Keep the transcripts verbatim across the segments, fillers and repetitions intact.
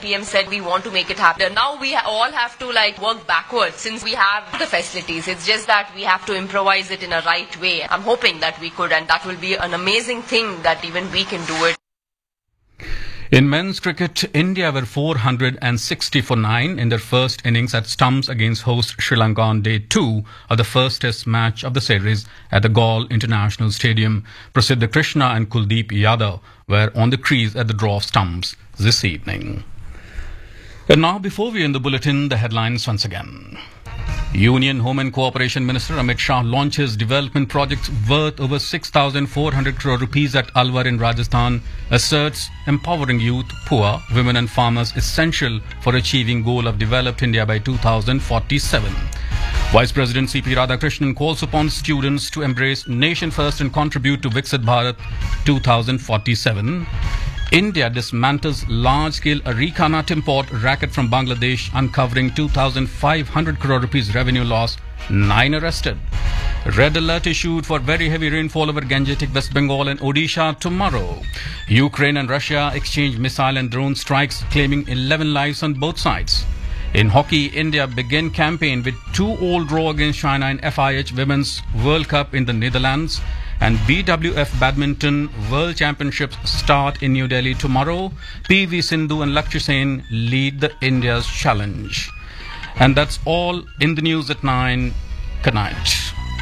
P M said we want to make it happen. Now we ha- all have to like work backwards since we have the facilities. It's just that we have to improvise it in a right way. I'm hoping that we could, and that will be an amazing thing that even we can do it. In men's cricket, India were four hundred sixty for nine in their first innings at stumps against host Sri Lanka on day two of the first test match of the series at the Galle International Stadium. Prasidh Krishna and Kuldeep Yadav were on the crease at the draw of stumps this evening. And now, before we end the bulletin, the headlines once again. Union Home and Cooperation Minister Amit Shah launches development projects worth over six thousand four hundred crore rupees at Alwar in Rajasthan, asserts empowering youth, poor, women and farmers essential for achieving goal of developed India by two thousand forty-seven. Vice President C P Radhakrishnan calls upon students to embrace nation first and contribute to Viksit Bharat two thousand forty-seven. India dismantles large-scale Areca nut import racket from Bangladesh, uncovering two thousand five hundred crore rupees revenue loss. Nine arrested. Red alert issued for very heavy rainfall over Gangetic, West Bengal and Odisha tomorrow. Ukraine and Russia exchange missile and drone strikes, claiming eleven lives on both sides. In hockey, India began campaign with two-all draw against China in F I H Women's World Cup in the Netherlands. And B W F Badminton World Championships start in New Delhi tomorrow. P V Sindhu and Lakshya Sen lead the India's challenge. And that's all in the news at nine. Good night.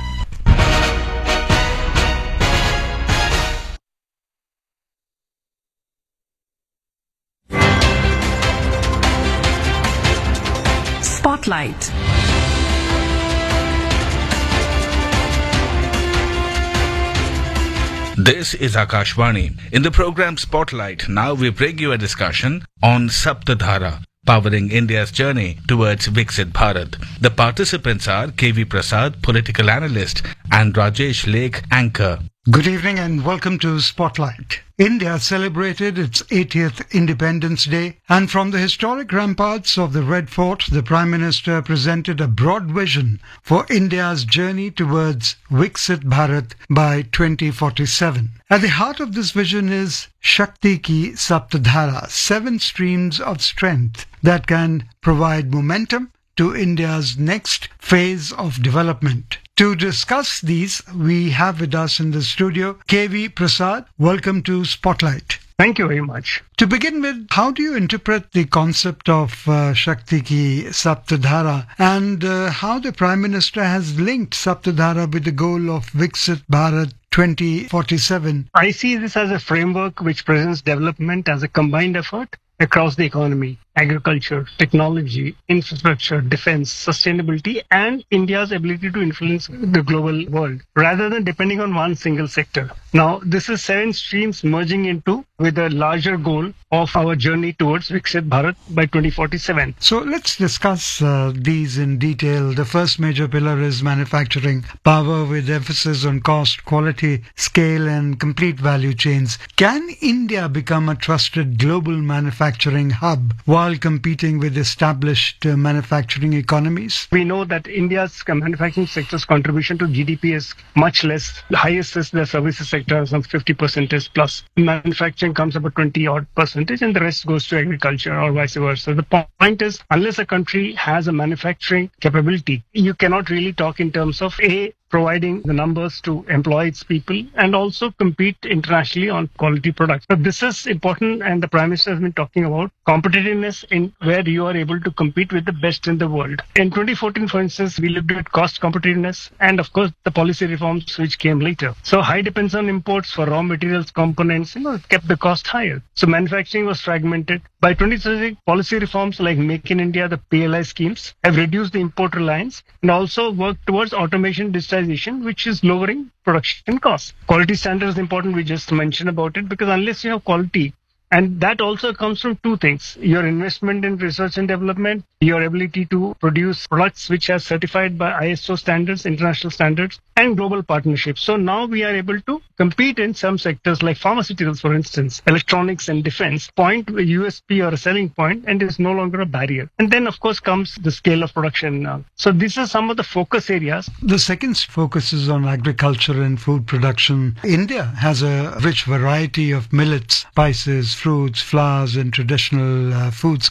Spotlight. This is Akashvani. In the program Spotlight, now we bring you a discussion on Saptadhara, powering India's journey towards Viksit Bharat. The participants are K V Prasad, political analyst, and Rajesh Lake, anchor. Good evening and welcome to Spotlight. India celebrated its eightieth Independence Day, and from the historic ramparts of the Red Fort, the Prime Minister presented a broad vision for India's journey towards Viksit Bharat by twenty forty-seven. At the heart of this vision is Shakti Ki Saptadhara, seven streams of strength that can provide momentum to India's next phase of development. To discuss these, we have with us in the studio K V Prasad. Welcome to Spotlight. Thank you very much. To begin with, how do you interpret the concept of uh, Shakti Ki Saptadhara and uh, how the Prime Minister has linked Saptadhara with the goal of Viksit Bharat twenty forty-seven? I see this as a framework which presents development as a combined effort across the economy, agriculture, technology, infrastructure, defense, sustainability, and India's ability to influence the global world, rather than depending on one single sector. Now, this is seven streams merging into with a larger goal of our journey towards Viksit Bharat by twenty forty-seven. So let's discuss uh, these in detail. The first major pillar is manufacturing power, with emphasis on cost, quality, scale, and complete value chains. Can India become a trusted global manufacturing hub while competing with established uh, manufacturing economies? We know that India's manufacturing sector's contribution to G D P is much less. The highest is the services sector, some fifty percent plus. Manufacturing comes about twenty odd percentage, and the rest goes to agriculture or vice versa. The point is, unless a country has a manufacturing capability, you cannot really talk in terms of a providing the numbers to employ its people and also compete internationally on quality products. So this is important, and the Prime Minister has been talking about competitiveness in where you are able to compete with the best in the world. In twenty fourteen, for instance, we looked at cost competitiveness and, of course, the policy reforms which came later. So high dependence on imports for raw materials, components, you know, kept the cost higher. So manufacturing was fragmented. By twenty thirty, policy reforms like Make in India, the P L I schemes, have reduced the import reliance and also worked towards automation, digitization, which is lowering production costs. Quality standards is important. We just mentioned about it, because unless you have quality, and that also comes from two things: your investment in research and development, your ability to produce products which are certified by I S O standards, international standards, and global partnerships. So now we are able to compete in some sectors like pharmaceuticals, for instance, electronics and defense, point a U S P or a selling point, and is no longer a barrier. And then, of course, comes the scale of production now. So these are some of the focus areas. The second focuses on agriculture and food production. India has a rich variety of millets, spices, fruits, flowers, and traditional uh, foods.